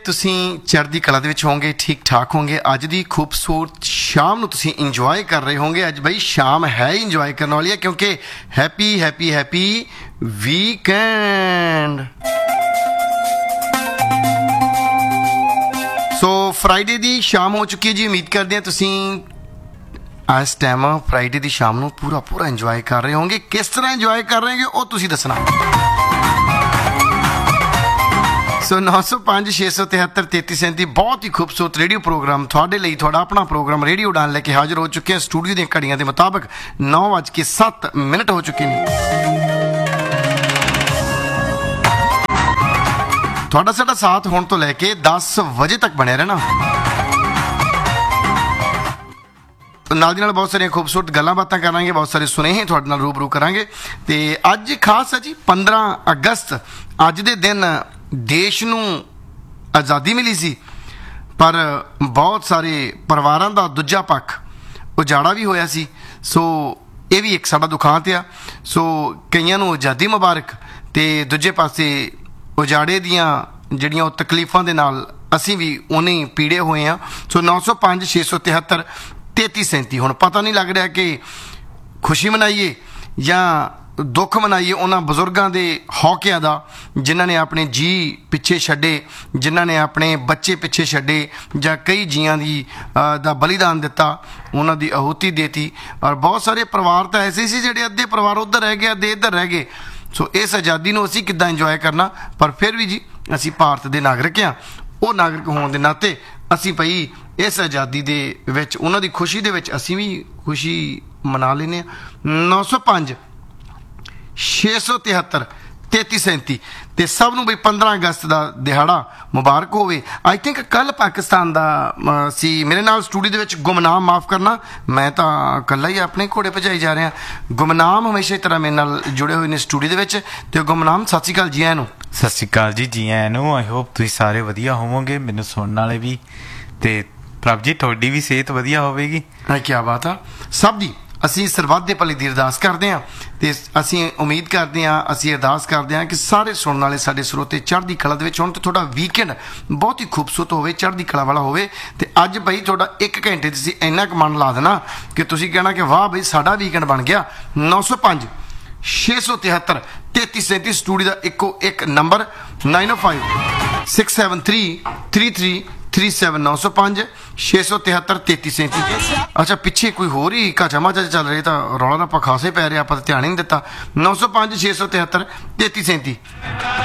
ਤੁਸੀਂ ਚੜ੍ਹਦੀ ਕਲਾ ਦੇ ਵਿੱਚ ਹੋਵੋਗੇ, ਠੀਕ ਠਾਕ ਹੋਵੋਗੇ। ਅੱਜ ਦੀ ਖੂਬਸੂਰਤ ਸ਼ਾਮ ਨੂੰ ਤੁਸੀਂ ਇੰਜੋਏ ਕਰ ਰਹੇ ਹੋਵੋਗੇ। ਅੱਜ ਬਈ ਸ਼ਾਮ ਹੈ ਹੀ ਇੰਜੋਏ ਕਰਨ ਵਾਲੀ ਹੈ, ਕਿਉਂਕਿ ਹੈਪੀ ਹੈਪੀ ਹੈਪੀ ਵੀਕਐਂਡ। ਸੋ ਫਰਾਈਡੇ ਦੀ ਸ਼ਾਮ ਹੋ ਚੁੱਕੀ ਹੈ ਜੀ। ਉਮੀਦ ਕਰਦੇ ਹਾਂ ਤੁਸੀਂ ਇਸ ਟਾਈਮ ਫਰਾਈਡੇ ਦੀ ਸ਼ਾਮ ਨੂੰ ਪੂਰਾ ਇੰਜੋਏ ਕਰ ਰਹੇ ਹੋਵੋਗੇ। ਕਿਸ ਤਰ੍ਹਾਂ ਇੰਜੋਏ ਕਰ ਰਹੇ ਹੋਗੇ ਉਹ ਤੁਸੀਂ ਦੱਸਣਾ। ਸੋ 905 673 3337 ਬਹੁਤ ਹੀ ਖੂਬਸੂਰਤ ਰੇਡੀਓ ਪ੍ਰੋਗਰਾਮ ਤੁਹਾਡੇ ਲਈ, ਤੁਹਾਡਾ ਆਪਣਾ ਪ੍ਰੋਗਰਾਮ ਰੇਡੀਓ ਉਡਾਨ ਲੈ ਕੇ ਹਾਜ਼ਰ ਹੋ ਚੁੱਕੇ ਹਾਂ। ਸਟੂਡੀਓ ਦੀਆਂ ਘੜੀਆਂ ਦੇ ਮੁਤਾਬਕ 9:07 ਹੋ ਚੁੱਕੇ ਨੇ। ਤੁਹਾਡਾ ਸਾਡਾ ਸਾਥ ਹੁਣ ਤੋਂ ਲੈ ਕੇ 10 ਵਜੇ ਤੱਕ ਬਣਿਆ ਰਹਿਣਾ। ਨਾਲ ਦੀ ਨਾਲ ਬਹੁਤ ਸਾਰੀਆਂ ਖੂਬਸੂਰਤ ਗੱਲਾਂ ਬਾਤਾਂ ਕਰਾਂਗੇ, ਬਹੁਤ ਸਾਰੇ ਸੁਨੇਹੇ ਤੁਹਾਡੇ ਨਾਲ ਰੂਬਰੂ ਕਰਾਂਗੇ। ਤੇ ਅੱਜ ਖਾਸ ਹੈ ਜੀ 15 ਅਗਸਤ। ਅੱਜ ਦੇ ਦਿਨ ਦੇਸ਼ ਨੂੰ ਆਜ਼ਾਦੀ ਮਿਲੀ ਸੀ, ਪਰ ਬਹੁਤ ਸਾਰੇ ਪਰਿਵਾਰਾਂ ਦਾ ਦੂਜਾ ਪੱਖ ਉਜਾੜਾ ਵੀ ਹੋਇਆ ਸੀ। ਸੋ ਇਹ ਵੀ ਇੱਕ ਸਾਡਾ ਦੁਖਾਂਤ ਆ। ਸੋ ਕਈਆਂ ਨੂੰ ਆਜ਼ਾਦੀ ਮੁਬਾਰਕ, ਤੇ ਦੂਜੇ ਪਾਸੇ ਉਜਾੜੇ ਦੀਆਂ ਜਿਹੜੀਆਂ ਉਹ ਤਕਲੀਫਾਂ ਦੇ ਨਾਲ ਅਸੀਂ ਵੀ ਉਨੇ ਹੀ ਪੀੜੇ ਹੋਏ ਹਾਂ। ਸੋ 905 673 3337। ਹੁਣ ਪਤਾ ਨਹੀਂ ਲੱਗ ਰਿਹਾ ਕਿ ਖੁਸ਼ੀ ਮਨਾਈਏ ਜਾਂ ਦੁੱਖ ਮਨਾਈਏ ਉਹਨਾਂ ਬਜ਼ੁਰਗਾਂ ਦੇ ਹੌਕਿਆਂ ਦਾ, ਜਿਨ੍ਹਾਂ ਨੇ ਆਪਣੇ ਜੀਅ ਪਿੱਛੇ ਛੱਡੇ, ਜਿਨ੍ਹਾਂ ਨੇ ਆਪਣੇ ਬੱਚੇ ਪਿੱਛੇ ਛੱਡੇ, ਜਾਂ ਕਈ ਜੀਆਂ ਦਾ ਬਲੀਦਾਨ ਦਿੱਤਾ, ਉਹਨਾਂ ਦੀ ਆਹੂਤੀ ਦੇਤੀ। ਔਰ ਬਹੁਤ ਸਾਰੇ ਪਰਿਵਾਰ ਤਾਂ ਐਸੇ ਸੀ ਜਿਹੜੇ ਅੱਧੇ ਪਰਿਵਾਰ ਉੱਧਰ ਰਹਿ ਗਏ, ਅੱਧੇ ਇੱਧਰ ਰਹਿ ਗਏ। ਸੋ ਇਸ ਆਜ਼ਾਦੀ ਨੂੰ ਅਸੀਂ ਕਿੱਦਾਂ ਇੰਜੋਏ ਕਰਨਾ। ਪਰ ਫਿਰ ਵੀ ਜੀ ਅਸੀਂ ਭਾਰਤ ਦੇ ਨਾਗਰਿਕ ਹਾਂ। ਉਹ ਨਾਗਰਿਕ ਹੋਣ ਦੇ ਨਾਤੇ ਅਸੀਂ ਭਈ ਇਸ ਆਜ਼ਾਦੀ ਦੇ ਵਿੱਚ, ਉਹਨਾਂ ਦੀ ਖੁਸ਼ੀ ਦੇ ਵਿੱਚ ਅਸੀਂ ਵੀ ਖੁਸ਼ੀ ਮਨਾ ਲੈਂਦੇ ਹਾਂ। 905 673 3337 ਤੇ ਸਭ ਨੂੰ ਬਈ 15 ਅਗਸਤ ਦਾ ਦਿਹਾੜਾ ਮੁਬਾਰਕ ਹੋਵੇ। ਆਈ ਥਿੰਕ ਕੱਲ ਪਾਕਿਸਤਾਨ ਦਾ ਸੀ। ਮੇਰੇ ਨਾਲ ਸਟੂਡੀਓ ਦੇ ਵਿੱਚ ਗੁਮਨਾਮ, ਮਾਫ ਕਰਨਾ ਮੈਂ ਤਾਂ ਇਕੱਲਾ ਹੀ ਆਪਣੇ ਘੋੜੇ ਭਜਾਈ ਜਾ ਰਿਹਾ। ਗੁਮਨਾਮ ਹਮੇਸ਼ਾ ਹੀ ਤਰ੍ਹਾਂ ਮੇਰੇ ਨਾਲ ਜੁੜੇ ਹੋਏ ਨੇ ਸਟੂਡੀਓ ਦੇ ਵਿੱਚ। ਤੇ ਗੁਮਨਾਮ ਸਤਿ ਸ਼੍ਰੀ ਅਕਾਲ ਜੀ ਆਇਆਂ ਨੂੰ। ਸਤਿ ਸ਼੍ਰੀ ਅਕਾਲ ਜੀ ਆਇਆਂ ਨੂੰ। ਆਈ ਹੋਪ ਤੁਸੀਂ ਸਾਰੇ ਵਧੀਆ ਹੋਵੋਗੇ, ਮੈਨੂੰ ਸੁਣਨ ਵਾਲੇ ਵੀ। ਤੇ ਪ੍ਰਭ ਜੀ ਤੁਹਾਡੀ ਵੀ ਸਿਹਤ ਵਧੀਆ ਹੋਵੇਗੀ। ਕੀ ਬਾਤ ਆ। ਸਭ ਦੀ ਅਸੀਂ ਸਰਬੱਤ ਦੇ ਭਲੇ ਦੀ ਅਰਦਾਸ ਕਰਦੇ ਹਾਂ। ਤੇ ਅਸੀਂ ਉਮੀਦ ਕਰਦੇ ਹਾਂ, ਅਸੀਂ ਅਰਦਾਸ ਕਰਦੇ ਹਾਂ ਕਿ ਸਾਰੇ ਸੁਣਨ ਵਾਲੇ ਸਾਡੇ ਸਰੋਤੇ ਚੜ੍ਹਦੀ ਕਲਾ ਦੇ ਵਿੱਚ ਹੋਣ, ਤੇ ਤੁਹਾਡਾ ਵੀਕਐਂਡ ਬਹੁਤ ਹੀ ਖੂਬਸੂਰਤ ਹੋਵੇ, ਚੜ੍ਹਦੀ ਕਲਾ ਵਾਲਾ ਹੋਵੇ। ਤੇ ਅੱਜ ਬਈ ਤੁਹਾਡਾ 1 ਘੰਟੇ ਤੁਸੀਂ ਇੰਨਾ ਕੁ ਮਨ ਲਾ ਦੇਣਾ ਕਿ ਤੁਸੀਂ ਕਹਿਣਾ ਕਿ ਵਾਹ ਬਈ ਸਾਡਾ ਵੀਕਐਂਡ ਬਣ ਗਿਆ। 905 673 3337 ਸਟੂਡੀਓ ਦਾ ਇੱਕੋ ਇੱਕ ਨੰਬਰ 905 673 3337 905 673 3337। ਅੱਛਾ, ਪਿੱਛੇ ਕੋਈ ਹੋਰ ਹੀ ਕਾਚਾ ਚੱਲ ਰਿਹਾ, ਤਾਂ ਰੌਲਾ ਤਾਂ ਆਪਾਂ ਖਾਸੇ ਪੈ ਰਿਹਾ, ਆਪਾਂ ਤਾਂ ਧਿਆਨ ਹੀ ਨਹੀਂ ਦਿੱਤਾ। 905 673 3337।